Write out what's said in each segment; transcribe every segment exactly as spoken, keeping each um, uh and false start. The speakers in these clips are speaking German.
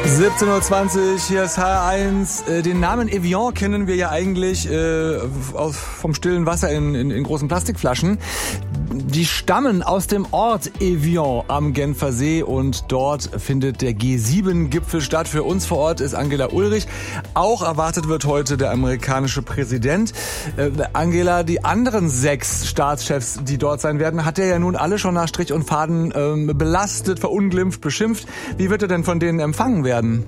siebzehn Uhr zwanzig, hier ist H R eins. Den Namen Evian kennen wir ja eigentlich äh, aus, vom stillen Wasser in, in, in großen Plastikflaschen. Die stammen aus dem Ort Evian am Genfer See und dort findet der G sieben Gipfel statt. Für uns vor Ort ist Angela Ulrich. Auch erwartet wird heute der amerikanische Präsident. Äh, Angela, die anderen sechs Staatschefs, die dort sein werden, hat er ja nun alle schon nach Strich und Faden äh, belastet, verunglimpft, beschimpft. Wie wird er denn von denen empfangen werden?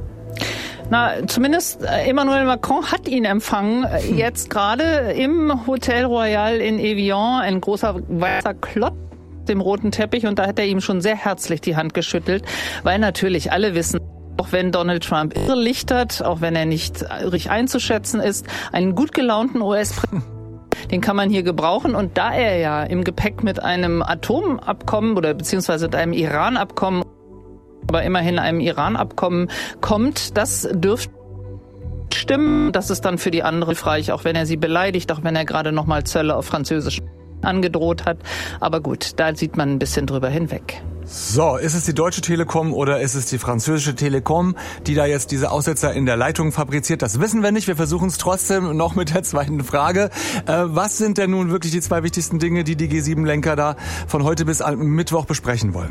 Na, zumindest Emmanuel Macron hat ihn empfangen, jetzt gerade im Hotel Royal in Evian, ein großer weißer Klotz dem roten Teppich, und da hat er ihm schon sehr herzlich die Hand geschüttelt, weil natürlich alle wissen, auch wenn Donald Trump irrlichtert, auch wenn er nicht richtig einzuschätzen ist, einen gut gelaunten U S-Präsidenten, den kann man hier gebrauchen. Und da er ja im Gepäck mit einem Atomabkommen oder beziehungsweise mit einem Iran-Abkommen aber immerhin einem Iran-Abkommen kommt, das dürfte stimmen. Das ist dann für die anderen hilfreich, auch wenn er sie beleidigt, auch wenn er gerade nochmal Zölle auf Französisch angedroht hat. Aber gut, da sieht man ein bisschen drüber hinweg. So, ist es die Deutsche Telekom oder ist es die französische Telekom, die da jetzt diese Aussetzer in der Leitung fabriziert? Das wissen wir nicht. Wir versuchen es trotzdem noch mit der zweiten Frage. Äh, was sind denn nun wirklich die zwei wichtigsten Dinge, die die G sieben Lenker da von heute bis Mittwoch besprechen wollen?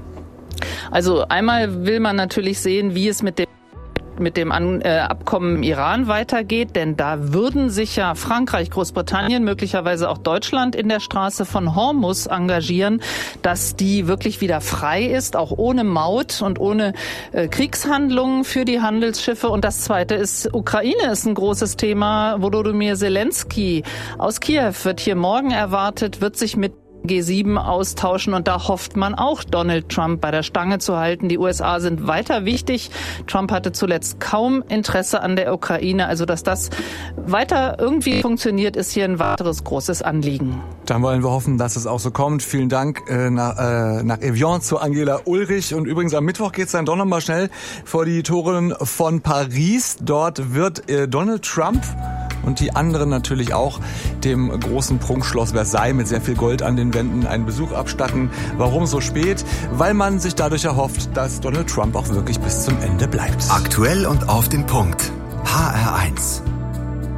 Also einmal will man natürlich sehen, wie es mit dem mit dem An- äh, Abkommen im Iran weitergeht, denn da würden sich ja Frankreich, Großbritannien, möglicherweise auch Deutschland in der Straße von Hormuz engagieren, dass die wirklich wieder frei ist, auch ohne Maut und ohne äh, Kriegshandlungen für die Handelsschiffe. Und das Zweite ist, Ukraine ist ein großes Thema. Volodymyr Zelensky aus Kiew wird hier morgen erwartet, wird sich mit G sieben austauschen, und da hofft man auch, Donald Trump bei der Stange zu halten. Die U S A sind weiter wichtig. Trump hatte zuletzt kaum Interesse an der Ukraine. Also, dass das weiter irgendwie funktioniert, ist hier ein weiteres großes Anliegen. Dann wollen wir hoffen, dass es auch so kommt. Vielen Dank äh, nach, äh, nach Evian zu Angela Ulrich. Und übrigens am Mittwoch geht's dann doch nochmal schnell vor die Toren von Paris. Dort wird äh, Donald Trump und die anderen natürlich auch dem großen Prunkschloss Versailles mit sehr viel Gold an den Wänden einen Besuch abstatten. Warum so spät? Weil man sich dadurch erhofft, dass Donald Trump auch wirklich bis zum Ende bleibt. Aktuell und auf den Punkt. H R eins.